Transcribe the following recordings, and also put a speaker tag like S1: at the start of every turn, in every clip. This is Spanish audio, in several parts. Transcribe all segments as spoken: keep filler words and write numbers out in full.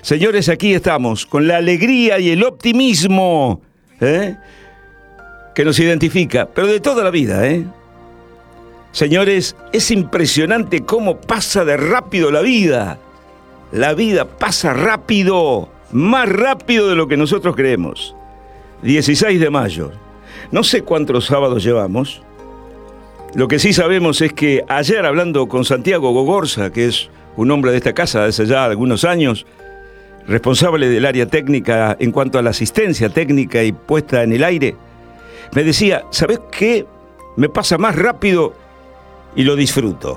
S1: Señores, aquí estamos, con la alegría y el optimismo ¿eh? que nos identifica, pero de toda la vida, ¿eh? Señores, es impresionante cómo pasa de rápido la vida. La vida pasa rápido, más rápido de lo que nosotros creemos. dieciséis de mayo. No sé cuántos sábados llevamos. Lo que sí sabemos es que ayer, hablando con Santiago Gogorza, que es un hombre de esta casa desde ya algunos años, responsable del área técnica en cuanto a la asistencia técnica y puesta en el aire, me decía, ¿sabés qué? Me pasa más rápido y lo disfruto.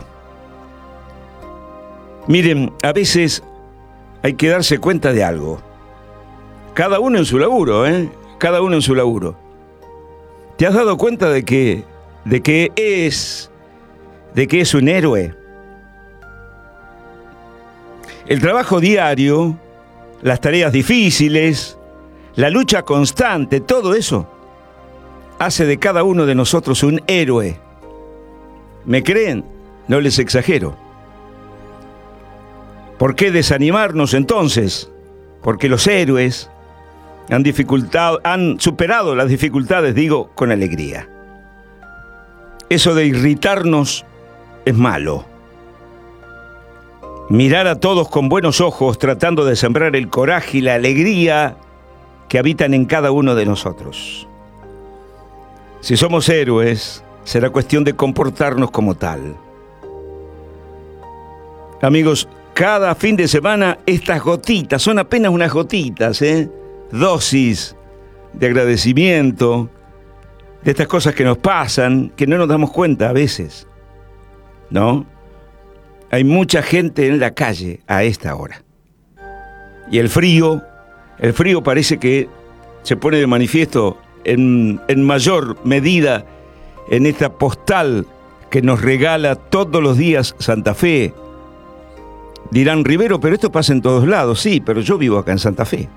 S1: Miren, a veces hay que darse cuenta de algo. Cada uno en su laburo, ¿eh? Cada uno en su laburo. ¿Te has dado cuenta de que, de que es, de que es un héroe? El trabajo diario, las tareas difíciles, la lucha constante, todo eso hace de cada uno de nosotros un héroe. ¿Me creen? No les exagero. ¿Por qué desanimarnos entonces? Porque los héroes han dificultado, han superado las dificultades, digo, con alegría. Eso de irritarnos es malo. Mirar a todos con buenos ojos, tratando de sembrar el coraje y la alegría que habitan en cada uno de nosotros. Si somos héroes, será cuestión de comportarnos como tal. Amigos, cada fin de semana estas gotitas, son apenas unas gotitas, ¿eh? Dosis de agradecimiento, de estas cosas que nos pasan, que no nos damos cuenta a veces, ¿no? Hay mucha gente en la calle a esta hora. Y el frío, el frío parece que se pone de manifiesto en, en mayor medida en esta postal que nos regala todos los días Santa Fe. Dirán, Rivero, pero esto pasa en todos lados. Sí, pero yo vivo acá en Santa Fe.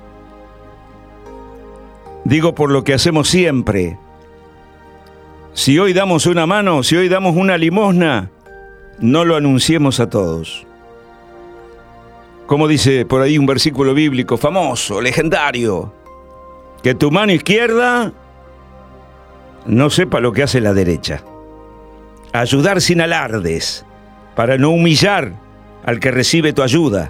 S1: Digo por lo que hacemos siempre. Si hoy damos una mano, si hoy damos una limosna, no lo anunciemos a todos. Como dice por ahí un versículo bíblico famoso, legendario, que tu mano izquierda no sepa lo que hace la derecha. Ayudar sin alardes, para no humillar al que recibe tu ayuda.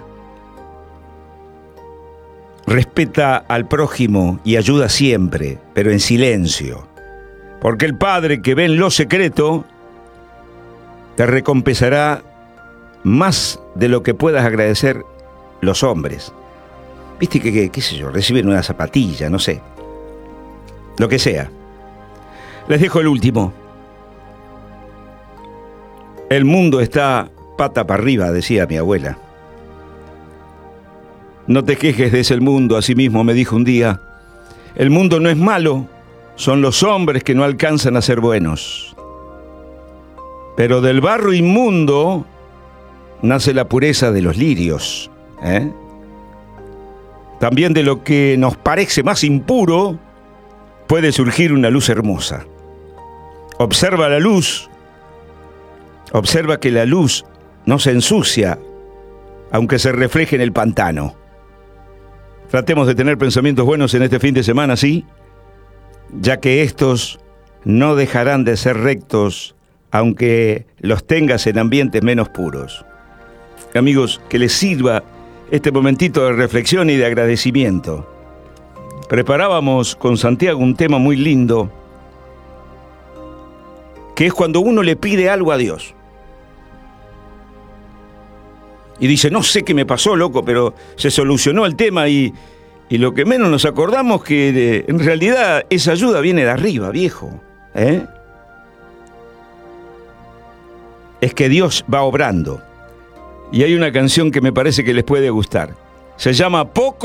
S1: Respeta al prójimo y ayuda siempre, pero en silencio. Porque el Padre que ve en lo secreto te recompensará más de lo que puedas agradecer los hombres. Viste que, que, qué sé yo, reciben una zapatilla, no sé. Lo que sea. Les dejo el último. El mundo está pata para arriba, decía mi abuela. No te quejes de ese mundo, así mismo me dijo un día. El mundo no es malo, son los hombres que no alcanzan a ser buenos. Pero del barro inmundo nace la pureza de los lirios, ¿eh? También de lo que nos parece más impuro puede surgir una luz hermosa. Observa la luz, observa que la luz no se ensucia, aunque se refleje en el pantano. Tratemos de tener pensamientos buenos en este fin de semana, ¿sí? Ya que estos no dejarán de ser rectos, aunque los tengas en ambientes menos puros. Amigos, que les sirva este momentito de reflexión y de agradecimiento. Preparábamos con Santiago un tema muy lindo, que es cuando uno le pide algo a Dios. Y dice, no sé qué me pasó, loco, pero se solucionó el tema y, y lo que menos nos acordamos que eh, en realidad esa ayuda viene de arriba, viejo, ¿eh? Es que Dios va obrando. Y hay una canción que me parece que les puede gustar. Se llama Poco